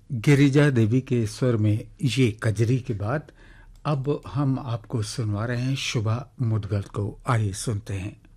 गिरिजा देवी के स्वर में ये कजरी के बाद अब हम आपको सुनवा रहे हैं शुभा मुदगल को। आइए सुनते हैं।